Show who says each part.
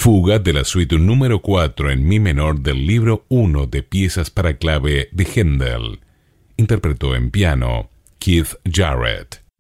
Speaker 1: Fuga de la suite número 4 en mi menor del libro 1 de piezas para clave de Händel. Interpretó en piano Keith Jarrett.